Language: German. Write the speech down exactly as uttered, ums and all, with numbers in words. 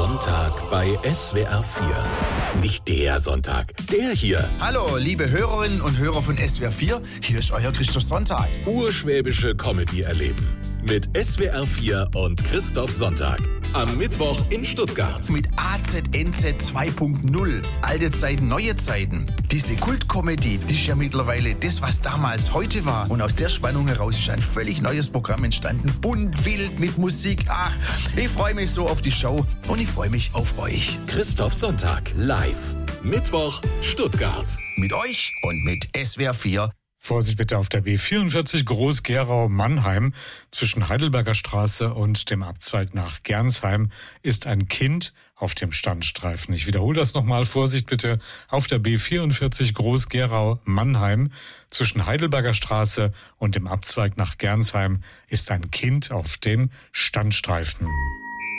Sonntag bei S W R vier. Nicht der Sonntag, der hier. Hallo, liebe Hörerinnen und Hörer von S W R vier, hier ist euer Christoph Sonntag. Urschwäbische Comedy erleben. Mit S W R vier und Christoph Sonntag. Am Mittwoch in Stuttgart. Mit A Z N Z zwei Punkt null. Alte Zeiten, neue Zeiten. Diese Kultkomödie, die ist ja mittlerweile das, was damals heute war. Und aus der Spannung heraus ist ein völlig neues Programm entstanden. Bunt, wild, mit Musik. Ach, ich freue mich so auf die Show und ich freue mich auf euch. Christoph Sonntag live. Mittwoch Stuttgart. Mit euch und mit S W R vier. Vorsicht bitte auf der B vierundvierzig Groß-Gerau-Mannheim. Zwischen Heidelberger Straße und dem Abzweig nach Gernsheim ist ein Kind auf dem Standstreifen. Ich wiederhole das nochmal. Vorsicht bitte auf der B vierundvierzig Groß-Gerau-Mannheim. Zwischen Heidelberger Straße und dem Abzweig nach Gernsheim ist ein Kind auf dem Standstreifen.